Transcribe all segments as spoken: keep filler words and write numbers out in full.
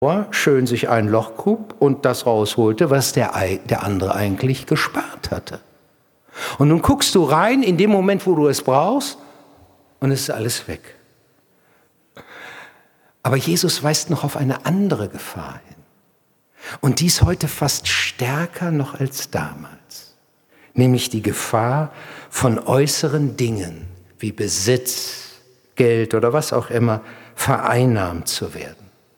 schön sich ein Loch grub und das rausholte, was der, der andere eigentlich gespart hatte. Und nun guckst du rein in dem Moment, wo du es brauchst, und es ist alles weg. Aber Jesus weist noch auf eine andere Gefahr hin. Und dies heute fast stärker noch als damals. Nämlich die Gefahr von äußeren Dingen wie Besitz, Geld oder was auch immer vereinnahmt zu werden.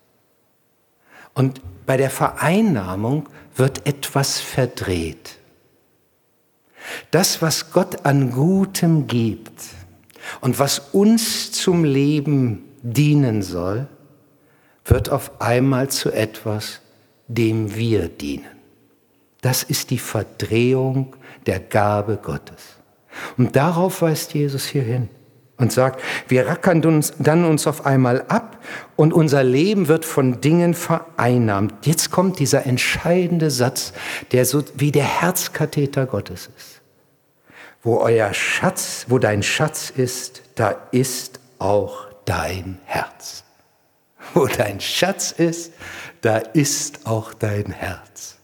Und bei der Vereinnahmung wird etwas verdreht. Das, was Gott an Gutem gibt und was uns zum Leben dienen soll, wird auf einmal zu etwas, dem wir dienen. Das ist die Verdrehung der Gabe Gottes. Und darauf weist Jesus hier hin und sagt, wir rackern uns dann uns auf einmal ab und unser Leben wird von Dingen vereinnahmt. Jetzt kommt dieser entscheidende Satz, der so wie der Herzkatheter Gottes ist. Wo euer Schatz, wo dein Schatz ist, da ist auch dein Herz. Wo dein Schatz ist, da ist auch dein Herz.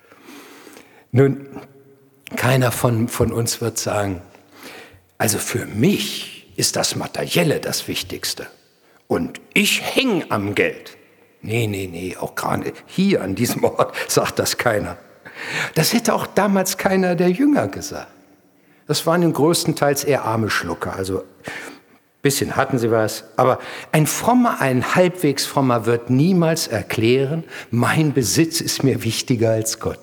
Nun, keiner von, von uns wird sagen, also für mich ist das Materielle das Wichtigste und ich hänge am Geld. Nee, nee, nee, auch gerade hier an diesem Ort sagt das keiner. Das hätte auch damals keiner der Jünger gesagt. Das waren im größtenteils eher arme Schlucker, also ein bisschen hatten sie was. Aber ein Frommer, ein halbwegs Frommer wird niemals erklären, mein Besitz ist mir wichtiger als Gott.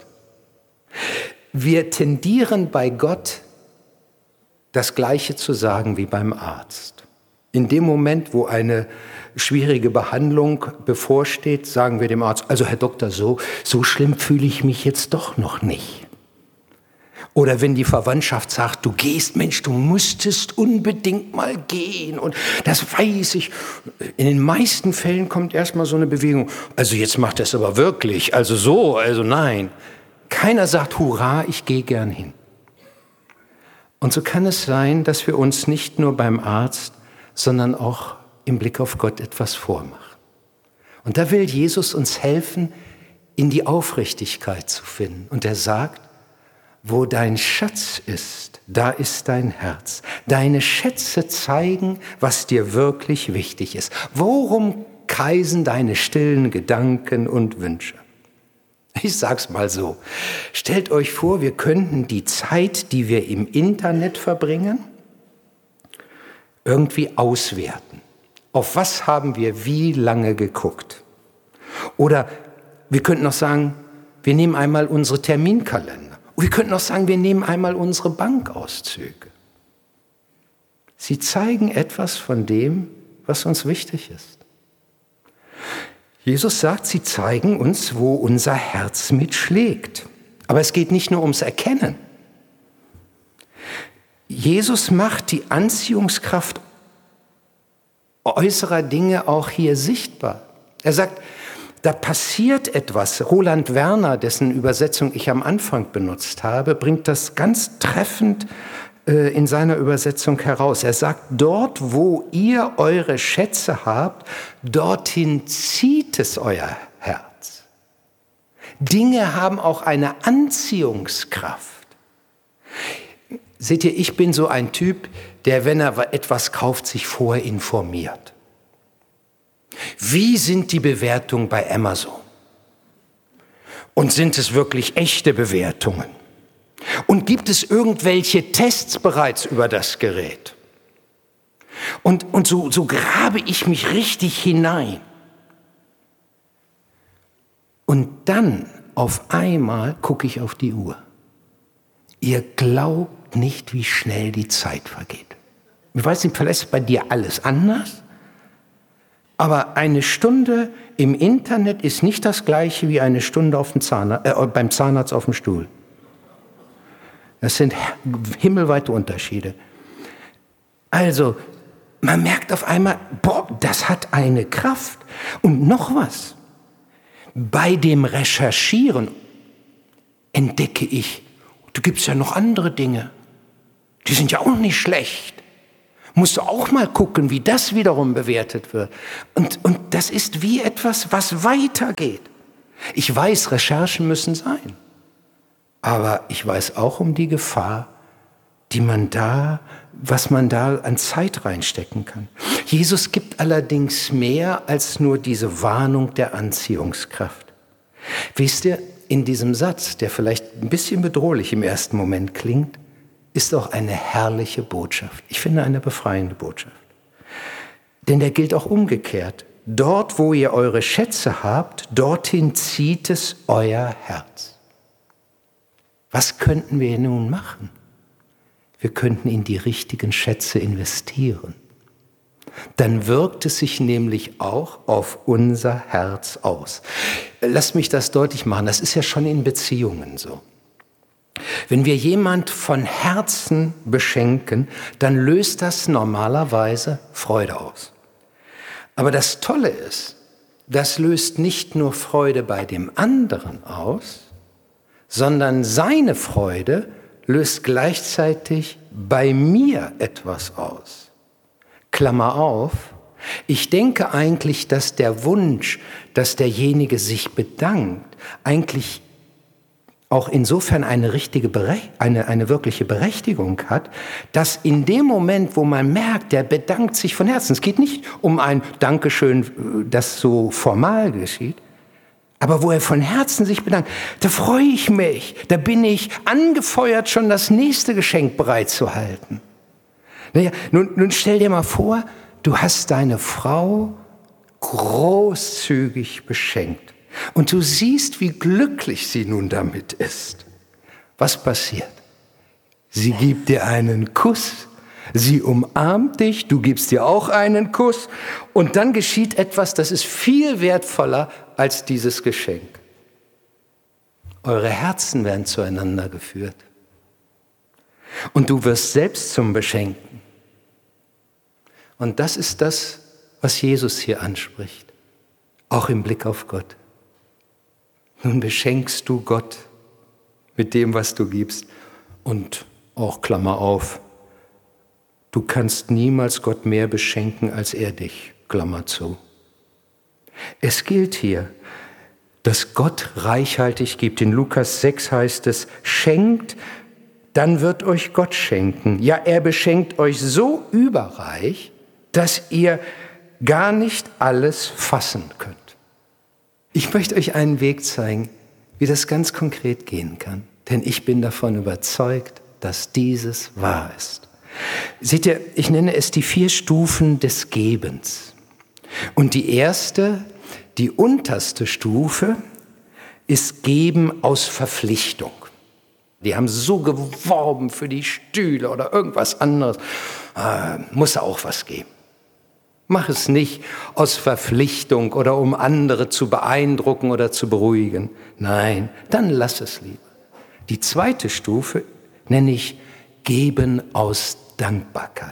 Wir tendieren bei Gott, das Gleiche zu sagen wie beim Arzt. In dem Moment, wo eine schwierige Behandlung bevorsteht, sagen wir dem Arzt, also Herr Doktor, so, so schlimm fühle ich mich jetzt doch noch nicht. Oder wenn die Verwandtschaft sagt, du gehst, Mensch, du müsstest unbedingt mal gehen und das weiß ich. In den meisten Fällen kommt erstmal so eine Bewegung, also jetzt macht er es aber wirklich, also so, also nein. Keiner sagt, hurra, ich gehe gern hin. Und so kann es sein, dass wir uns nicht nur beim Arzt, sondern auch im Blick auf Gott etwas vormachen. Und da will Jesus uns helfen, in die Aufrichtigkeit zu finden. Und er sagt, wo dein Schatz ist, da ist dein Herz. Deine Schätze zeigen, was dir wirklich wichtig ist. Worum kreisen deine stillen Gedanken und Wünsche? Ich sag's mal so. Stellt euch vor, wir könnten die Zeit, die wir im Internet verbringen, irgendwie auswerten. Auf was haben wir wie lange geguckt? Oder wir könnten auch sagen, wir nehmen einmal unsere Terminkalender. Und wir könnten auch sagen, wir nehmen einmal unsere Bankauszüge. Sie zeigen etwas von dem, was uns wichtig ist. Jesus sagt, sie zeigen uns, wo unser Herz mitschlägt. Aber es geht nicht nur ums Erkennen. Jesus macht die Anziehungskraft äußerer Dinge auch hier sichtbar. Er sagt, da passiert etwas. Roland Werner, dessen Übersetzung ich am Anfang benutzt habe, bringt das ganz treffend äh, in seiner Übersetzung heraus. Er sagt, dort, wo ihr eure Schätze habt, dorthin zieht es euer Herz. Dinge haben auch eine Anziehungskraft. Seht ihr, ich bin so ein Typ, der, wenn er etwas kauft, sich vorher informiert. Wie sind die Bewertungen bei Amazon? Und sind es wirklich echte Bewertungen? Und gibt es irgendwelche Tests bereits über das Gerät? Und, und so, so grabe ich mich richtig hinein. Und dann auf einmal gucke ich auf die Uhr. Ihr glaubt nicht, wie schnell die Zeit vergeht. Ich weiß nicht, vielleicht ist bei dir alles anders. Aber eine Stunde im Internet ist nicht das Gleiche wie eine Stunde auf dem Zahnarzt, äh, beim Zahnarzt auf dem Stuhl. Das sind himmelweite Unterschiede. Also, man merkt auf einmal, boah, das hat eine Kraft. Und noch was. Bei dem Recherchieren entdecke ich, da gibt es ja noch andere Dinge. Die sind ja auch nicht schlecht. musst du auch mal gucken, wie das wiederum bewertet wird. Und, und das ist wie etwas, was weitergeht. Ich weiß, Recherchen müssen sein. Aber ich weiß auch um die Gefahr, die man da, was man da an Zeit reinstecken kann. Jesus gibt allerdings mehr als nur diese Warnung der Anziehungskraft. Wisst ihr, in diesem Satz, der vielleicht ein bisschen bedrohlich im ersten Moment klingt, ist auch eine herrliche Botschaft. Ich finde eine befreiende Botschaft. Denn der gilt auch umgekehrt. Dort, wo ihr eure Schätze habt, dorthin zieht es euer Herz. Was könnten wir nun machen? Wir könnten in die richtigen Schätze investieren. Dann wirkt es sich nämlich auch auf unser Herz aus. Lasst mich das deutlich machen, das ist ja schon in Beziehungen so. Wenn wir jemand von Herzen beschenken, dann löst das normalerweise Freude aus. Aber das Tolle ist, das löst nicht nur Freude bei dem anderen aus, sondern seine Freude löst gleichzeitig bei mir etwas aus. Klammer auf, ich denke eigentlich, dass der Wunsch, dass derjenige sich bedankt, eigentlich auch insofern eine richtige, eine, eine wirkliche Berechtigung hat, dass in dem Moment, wo man merkt, der bedankt sich von Herzen, es geht nicht um ein Dankeschön, das so formal geschieht, aber wo er von Herzen sich bedankt, da freue ich mich, da bin ich angefeuert, schon das nächste Geschenk bereitzuhalten. Naja, nun, nun stell dir mal vor, du hast deine Frau großzügig beschenkt und du siehst, wie glücklich sie nun damit ist. Was passiert? Sie gibt dir einen Kuss, sie umarmt dich, du gibst dir auch einen Kuss und dann geschieht etwas, das ist viel wertvoller als dieses Geschenk. Eure Herzen werden zueinander geführt und du wirst selbst zum Beschenken. Und das ist das, was Jesus hier anspricht, auch im Blick auf Gott. Nun beschenkst du Gott mit dem, was du gibst. Und auch Klammer auf, du kannst niemals Gott mehr beschenken, als er dich, Klammer zu. Es gilt hier, dass Gott reichhaltig gibt. In Lukas sechs heißt es, schenkt, dann wird euch Gott schenken. Ja, er beschenkt euch so überreich, dass ihr gar nicht alles fassen könnt. Ich möchte euch einen Weg zeigen, wie das ganz konkret gehen kann. Denn ich bin davon überzeugt, dass dieses wahr ist. Seht ihr, ich nenne es die vier Stufen des Gebens. Und die erste, die unterste Stufe, ist Geben aus Verpflichtung. Die haben so geworben für die Stühle oder irgendwas anderes. Äh, muss auch was geben. Mach es nicht aus Verpflichtung oder um andere zu beeindrucken oder zu beruhigen. Nein, dann lass es lieber. Die zweite Stufe nenne ich Geben aus Dankbarkeit.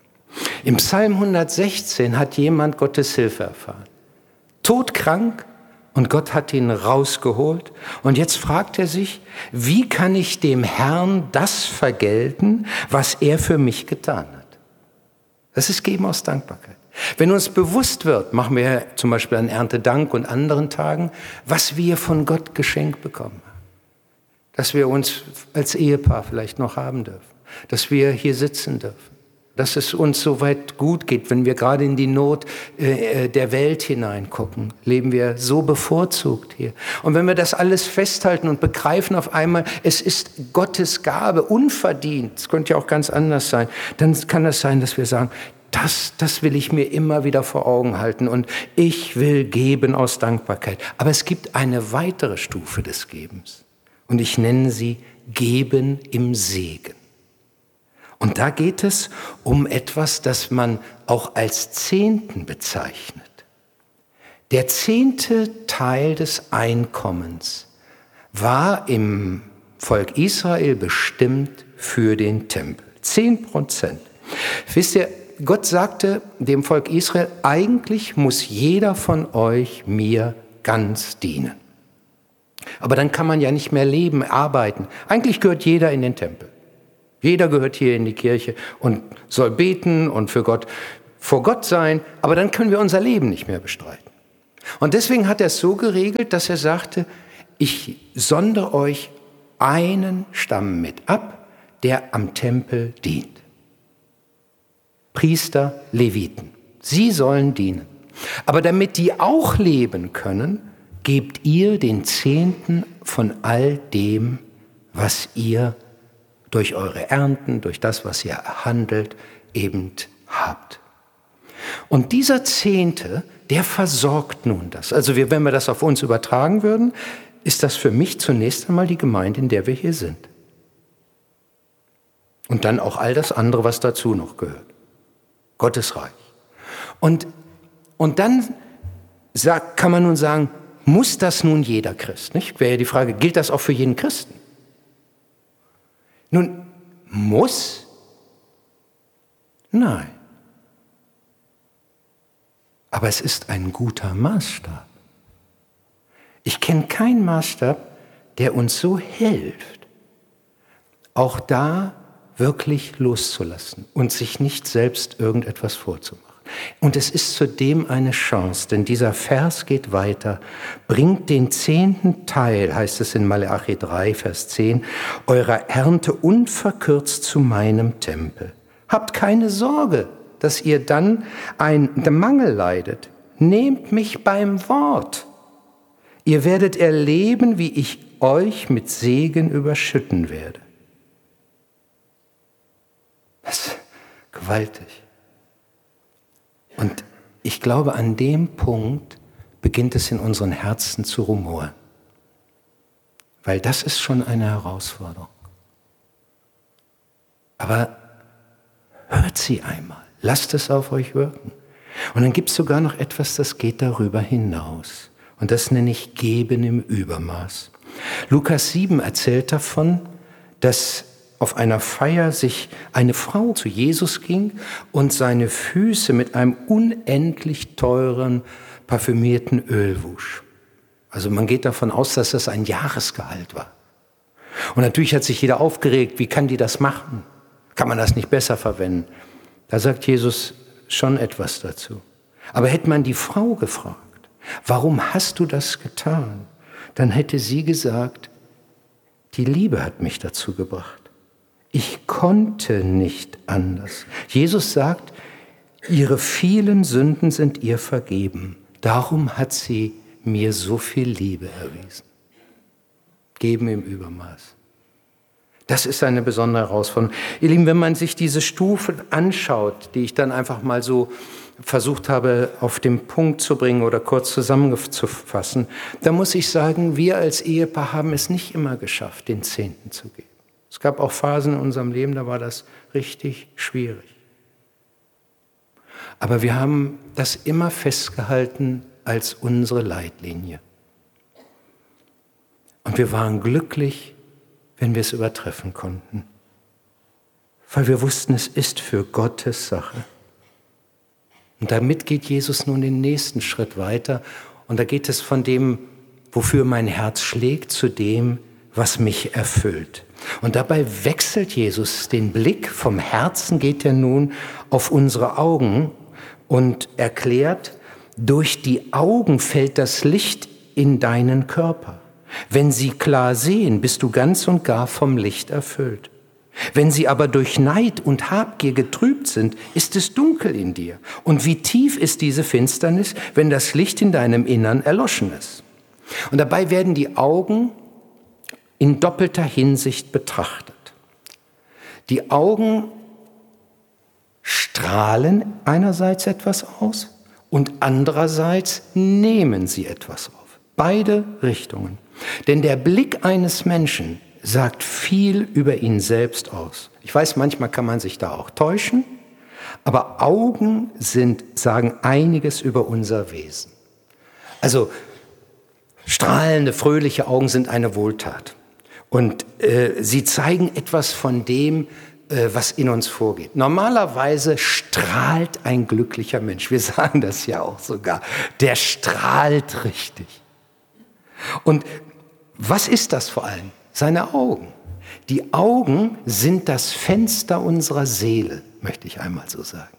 Im Psalm hundertsechzehn hat jemand Gottes Hilfe erfahren. Todkrank und Gott hat ihn rausgeholt. Und jetzt fragt er sich, wie kann ich dem Herrn das vergelten, was er für mich getan hat? Das ist Geben aus Dankbarkeit. Wenn uns bewusst wird, machen wir zum Beispiel an Erntedank und anderen Tagen, was wir von Gott geschenkt bekommen haben. Dass wir uns als Ehepaar vielleicht noch haben dürfen. Dass wir hier sitzen dürfen. Dass es uns so weit gut geht, wenn wir gerade in die Not äh, der Welt hineingucken, leben wir so bevorzugt hier. Und wenn wir das alles festhalten und begreifen auf einmal, es ist Gottes Gabe, unverdient, es könnte ja auch ganz anders sein, dann kann es sein, dass wir sagen, Das, das will ich mir immer wieder vor Augen halten und ich will geben aus Dankbarkeit. Aber es gibt eine weitere Stufe des Gebens und ich nenne sie Geben im Segen. Und da geht es um etwas, das man auch als Zehnten bezeichnet. Der zehnte Teil des Einkommens war im Volk Israel bestimmt für den Tempel. Zehn Prozent. Wisst ihr, Gott sagte dem Volk Israel, eigentlich muss jeder von euch mir ganz dienen. Aber dann kann man ja nicht mehr leben, arbeiten. Eigentlich gehört jeder in den Tempel. Jeder gehört hier in die Kirche und soll beten und für Gott, vor Gott sein, aber dann können wir unser Leben nicht mehr bestreiten. Und deswegen hat er es so geregelt, dass er sagte, ich sondere euch einen Stamm mit ab, der am Tempel dient. Priester, Leviten. Sie sollen dienen. Aber damit die auch leben können, gebt ihr den Zehnten von all dem, was ihr durch eure Ernten, durch das, was ihr handelt, eben habt. Und dieser Zehnte, der versorgt nun das. Also wir, wenn wir das auf uns übertragen würden, ist das für mich zunächst einmal die Gemeinde, in der wir hier sind. Und dann auch all das andere, was dazu noch gehört. Gottes Reich. Und, und dann sagt, kann man nun sagen, muss das nun jeder Christ? Nicht? Wäre ja die Frage, gilt das auch für jeden Christen? Nun, muss? Nein. Aber es ist ein guter Maßstab. Ich kenne keinen Maßstab, der uns so hilft, auch da wirklich loszulassen und sich nicht selbst irgendetwas vorzumachen. Und es ist zudem eine Chance, denn dieser Vers geht weiter. Bringt den zehnten Teil, heißt es in Maleachi drei, Vers zehn, eurer Ernte unverkürzt zu meinem Tempel. Habt keine Sorge, dass ihr dann einen Mangel leidet. Nehmt mich beim Wort. Ihr werdet erleben, wie ich euch mit Segen überschütten werde. Das ist gewaltig. Und ich glaube, an dem Punkt beginnt es in unseren Herzen zu rumoren. Weil das ist schon eine Herausforderung. Aber hört sie einmal, lasst es auf euch wirken. Und dann gibt es sogar noch etwas, das geht darüber hinaus. Und das nenne ich Geben im Übermaß. Lukas sieben erzählt davon, dass auf einer Feier sich eine Frau zu Jesus ging und seine Füße mit einem unendlich teuren, parfümierten Öl wusch. Also man geht davon aus, dass das ein Jahresgehalt war. Und natürlich hat sich jeder aufgeregt, wie kann die das machen? Kann man das nicht besser verwenden? Da sagt Jesus schon etwas dazu. Aber hätte man die Frau gefragt, warum hast du das getan? Dann hätte sie gesagt, die Liebe hat mich dazu gebracht. Ich konnte nicht anders. Jesus sagt, ihre vielen Sünden sind ihr vergeben. Darum hat sie mir so viel Liebe erwiesen. Geben im Übermaß. Das ist eine besondere Herausforderung. Ihr Lieben, wenn man sich diese Stufen anschaut, die ich dann einfach mal so versucht habe, auf den Punkt zu bringen oder kurz zusammenzufassen, dann muss ich sagen, wir als Ehepaar haben es nicht immer geschafft, den Zehnten zu geben. Es gab auch Phasen in unserem Leben, da war das richtig schwierig. Aber wir haben das immer festgehalten als unsere Leitlinie. Und wir waren glücklich, wenn wir es übertreffen konnten. Weil wir wussten, es ist für Gottes Sache. Und damit geht Jesus nun den nächsten Schritt weiter. Und da geht es von dem, wofür mein Herz schlägt, zu dem, was mich erfüllt. Und dabei wechselt Jesus den Blick. Vom Herzen geht er nun auf unsere Augen und erklärt, durch die Augen fällt das Licht in deinen Körper. Wenn sie klar sehen, bist du ganz und gar vom Licht erfüllt. Wenn sie aber durch Neid und Habgier getrübt sind, ist es dunkel in dir. Und wie tief ist diese Finsternis, wenn das Licht in deinem Innern erloschen ist? Und dabei werden die Augen in doppelter Hinsicht betrachtet. Die Augen strahlen einerseits etwas aus und andererseits nehmen sie etwas auf. Beide Richtungen. Denn der Blick eines Menschen sagt viel über ihn selbst aus. Ich weiß, manchmal kann man sich da auch täuschen, aber Augen sind, sagen einiges über unser Wesen. Also strahlende, fröhliche Augen sind eine Wohltat. Und äh, sie zeigen etwas von dem, äh, was in uns vorgeht. Normalerweise strahlt ein glücklicher Mensch. Wir sagen das ja auch sogar. Der strahlt richtig. Und was ist das vor allem? Seine Augen. Die Augen sind das Fenster unserer Seele, möchte ich einmal so sagen.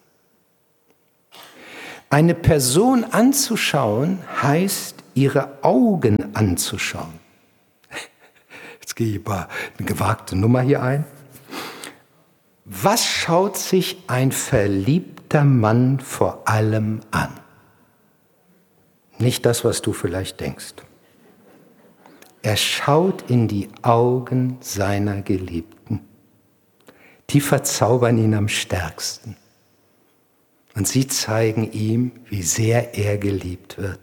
Eine Person anzuschauen, heißt, ihre Augen anzuschauen. Jetzt gehe ich mal eine gewagte Nummer hier ein. Was schaut sich ein verliebter Mann vor allem an? Nicht das, was du vielleicht denkst. Er schaut in die Augen seiner Geliebten. Die verzaubern ihn am stärksten. Und sie zeigen ihm, wie sehr er geliebt wird.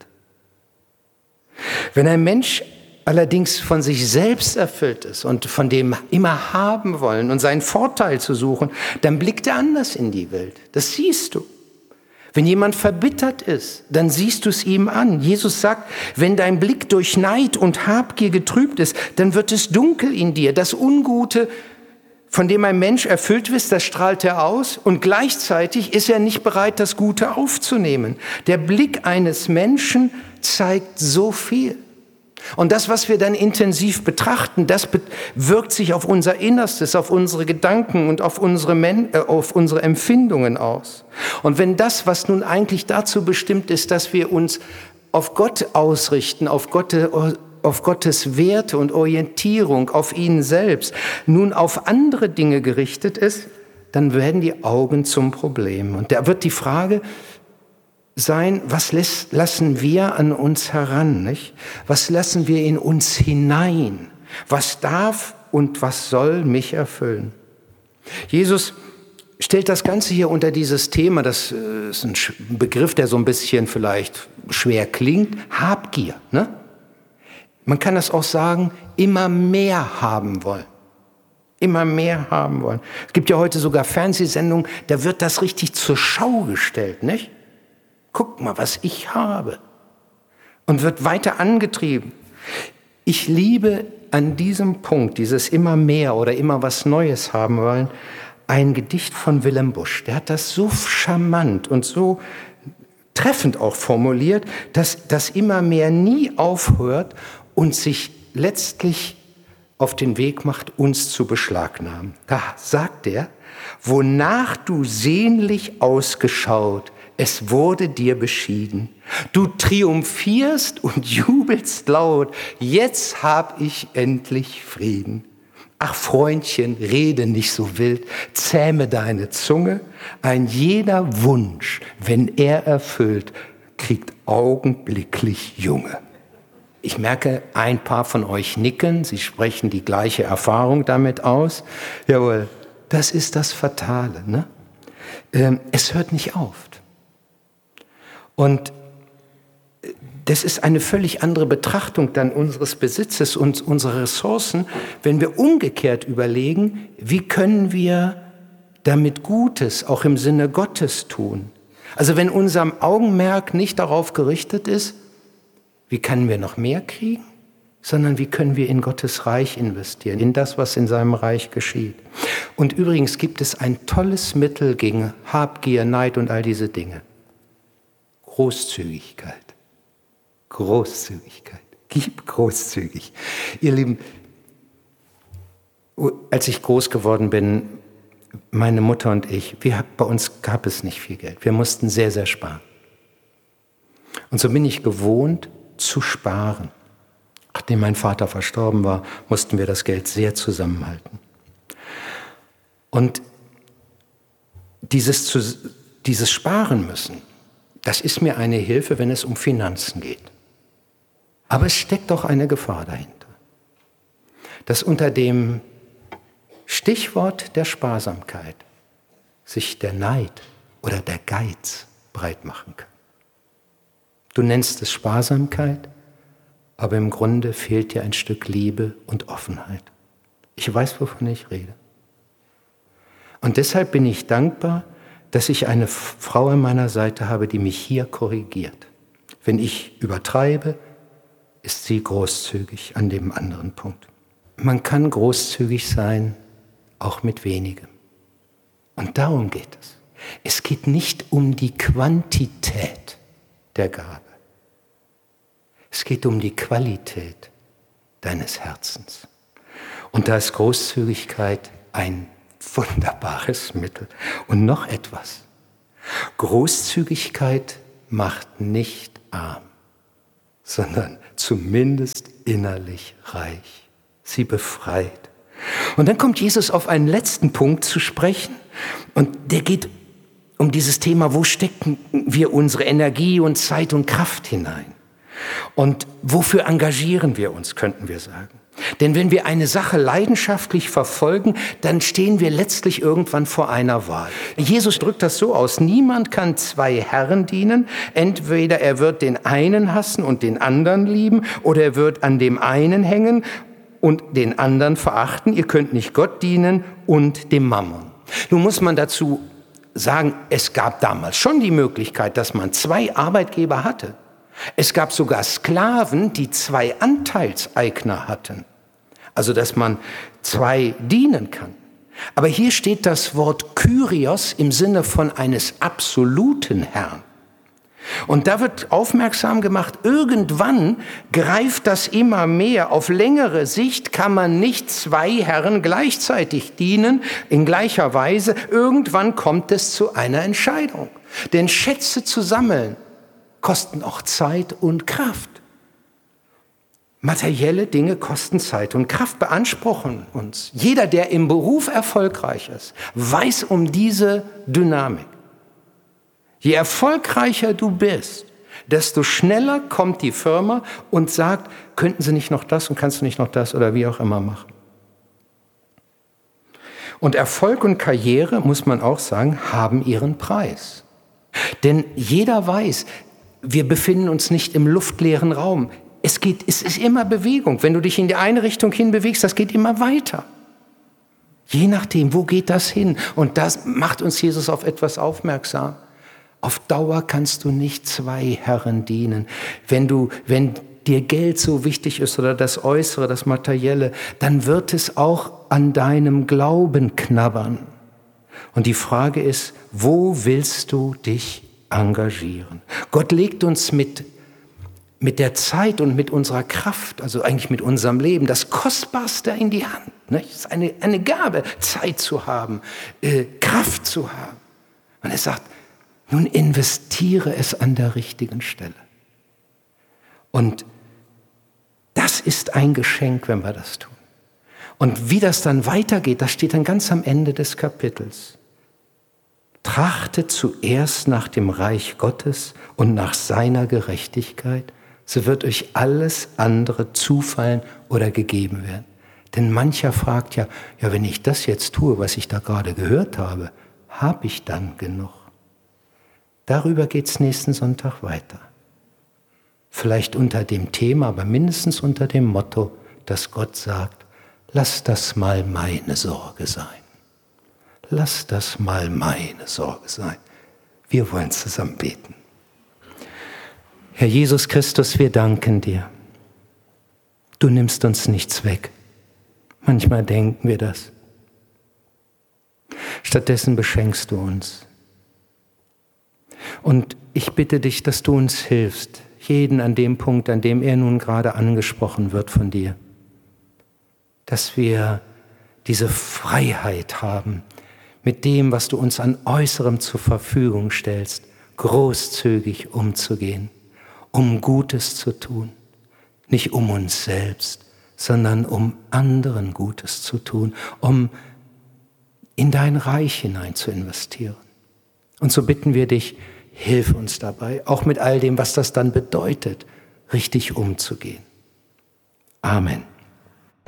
Wenn ein Mensch allerdings von sich selbst erfüllt ist und von dem immer haben wollen und seinen Vorteil zu suchen, dann blickt er anders in die Welt. Das siehst du. Wenn jemand verbittert ist, dann siehst du es ihm an. Jesus sagt, wenn dein Blick durch Neid und Habgier getrübt ist, dann wird es dunkel in dir. Das Ungute, von dem ein Mensch erfüllt ist, das strahlt er aus und gleichzeitig ist er nicht bereit, das Gute aufzunehmen. Der Blick eines Menschen zeigt so viel. Und das, was wir dann intensiv betrachten, das wirkt sich auf unser Innerstes, auf unsere Gedanken und auf unsere, Men- äh, auf unsere Empfindungen aus. Und wenn das, was nun eigentlich dazu bestimmt ist, dass wir uns auf Gott ausrichten, auf Gott, auf Gottes Werte und Orientierung, auf ihn selbst, nun auf andere Dinge gerichtet ist, dann werden die Augen zum Problem. Und da wird die Frage sein, was lässt, lassen wir an uns heran, nicht? Was lassen wir in uns hinein? Was darf und was soll mich erfüllen? Jesus stellt das Ganze hier unter dieses Thema, das ist ein Begriff, der so ein bisschen vielleicht schwer klingt, Habgier, ne? Man kann das auch sagen, immer mehr haben wollen. Immer mehr haben wollen. Es gibt ja heute sogar Fernsehsendungen, da wird das richtig zur Schau gestellt, nicht? Guck mal, was ich habe. Und wird weiter angetrieben. Ich liebe an diesem Punkt, dieses immer mehr oder immer was Neues haben wollen, ein Gedicht von Willem Busch. Der hat das so charmant und so treffend auch formuliert, dass das immer mehr nie aufhört und sich letztlich auf den Weg macht, uns zu beschlagnahmen. Da sagt er, wonach du sehnlich ausgeschaut, es wurde dir beschieden. Du triumphierst und jubelst laut, jetzt hab ich endlich Frieden. Ach Freundchen, rede nicht so wild, zähme deine Zunge. Ein jeder Wunsch, wenn er erfüllt, kriegt augenblicklich Junge. Ich merke, ein paar von euch nicken, sie sprechen die gleiche Erfahrung damit aus. Jawohl, das ist das Fatale, ne? Ähm, es hört nicht auf. Und das ist eine völlig andere Betrachtung dann unseres Besitzes und unserer Ressourcen, wenn wir umgekehrt überlegen, wie können wir damit Gutes auch im Sinne Gottes tun. Also wenn unser Augenmerk nicht darauf gerichtet ist, wie können wir noch mehr kriegen, sondern wie können wir in Gottes Reich investieren, in das, was in seinem Reich geschieht. Und übrigens gibt es ein tolles Mittel gegen Habgier, Neid und all diese Dinge. Großzügigkeit. Großzügigkeit. Gib großzügig. Ihr Lieben, als ich groß geworden bin, meine Mutter und ich, wir, bei uns gab es nicht viel Geld. Wir mussten sehr, sehr sparen. Und so bin ich gewohnt zu sparen. Nachdem mein Vater verstorben war, mussten wir das Geld sehr zusammenhalten. Und dieses, zu, dieses Sparen müssen, das ist mir eine Hilfe, wenn es um Finanzen geht. Aber es steckt doch eine Gefahr dahinter, dass unter dem Stichwort der Sparsamkeit sich der Neid oder der Geiz breit machen kann. Du nennst es Sparsamkeit, aber im Grunde fehlt dir ein Stück Liebe und Offenheit. Ich weiß, wovon ich rede. Und deshalb bin ich dankbar, dass ich eine Frau an meiner Seite habe, die mich hier korrigiert. Wenn ich übertreibe, ist sie großzügig an dem anderen Punkt. Man kann großzügig sein, auch mit wenigem. Und darum geht es. Es geht nicht um die Quantität der Gabe. Es geht um die Qualität deines Herzens. Und da ist Großzügigkeit ein wunderbares Mittel. Und noch etwas. Großzügigkeit macht nicht arm, sondern zumindest innerlich reich. Sie befreit. Und dann kommt Jesus auf einen letzten Punkt zu sprechen. Und der geht um dieses Thema, wo stecken wir unsere Energie und Zeit und Kraft hinein? Und wofür engagieren wir uns, könnten wir sagen. Denn wenn wir eine Sache leidenschaftlich verfolgen, dann stehen wir letztlich irgendwann vor einer Wahl. Jesus drückt das so aus: Niemand kann zwei Herren dienen. Entweder er wird den einen hassen und den anderen lieben, oder er wird an dem einen hängen und den anderen verachten. Ihr könnt nicht Gott dienen und dem Mammon. Nun muss man dazu sagen, es gab damals schon die Möglichkeit, dass man zwei Arbeitgeber hatte. Es gab sogar Sklaven, die zwei Anteilseigner hatten. Also, dass man zwei dienen kann. Aber hier steht das Wort Kyrios im Sinne von eines absoluten Herrn. Und da wird aufmerksam gemacht, irgendwann greift das immer mehr. Auf längere Sicht kann man nicht zwei Herren gleichzeitig dienen, in gleicher Weise. Irgendwann kommt es zu einer Entscheidung. Denn Schätze zu sammeln kosten auch Zeit und Kraft. Materielle Dinge kosten Zeit und Kraft, beanspruchen uns. Jeder, der im Beruf erfolgreich ist, weiß um diese Dynamik. Je erfolgreicher du bist, desto schneller kommt die Firma und sagt, könnten Sie nicht noch das und kannst du nicht noch das oder wie auch immer machen. Und Erfolg und Karriere, muss man auch sagen, haben ihren Preis. Denn jeder weiß, wir befinden uns nicht im luftleeren Raum. Es geht, es ist immer Bewegung. Wenn du dich in die eine Richtung hin bewegst, das geht immer weiter. Je nachdem, wo geht das hin? Und das macht uns Jesus auf etwas aufmerksam. Auf Dauer kannst du nicht zwei Herren dienen. Wenn du, wenn dir Geld so wichtig ist oder das Äußere, das Materielle, dann wird es auch an deinem Glauben knabbern. Und die Frage ist, wo willst du dich engagieren? Gott legt uns mit, mit der Zeit und mit unserer Kraft, also eigentlich mit unserem Leben, das Kostbarste in die Hand. Nicht? Es ist eine, eine Gabe, Zeit zu haben, äh, Kraft zu haben. Und er sagt, nun investiere es an der richtigen Stelle. Und das ist ein Geschenk, wenn wir das tun. Und wie das dann weitergeht, das steht dann ganz am Ende des Kapitels. Trachtet zuerst nach dem Reich Gottes und nach seiner Gerechtigkeit, so wird euch alles andere zufallen oder gegeben werden. Denn mancher fragt ja, ja, wenn ich das jetzt tue, was ich da gerade gehört habe, habe ich dann genug? Darüber geht es nächsten Sonntag weiter. Vielleicht unter dem Thema, aber mindestens unter dem Motto, dass Gott sagt, lass das mal meine Sorge sein. Lass das mal meine Sorge sein. Wir wollen zusammen beten. Herr Jesus Christus, wir danken dir. Du nimmst uns nichts weg. Manchmal denken wir das. Stattdessen beschenkst du uns. Und ich bitte dich, dass du uns hilfst, jeden an dem Punkt, an dem er nun gerade angesprochen wird von dir, dass wir diese Freiheit haben, mit dem, was du uns an Äußerem zur Verfügung stellst, großzügig umzugehen, um Gutes zu tun, nicht um uns selbst, sondern um anderen Gutes zu tun, um in dein Reich hinein zu investieren. Und so bitten wir dich, hilf uns dabei, auch mit all dem, was das dann bedeutet, richtig umzugehen. Amen.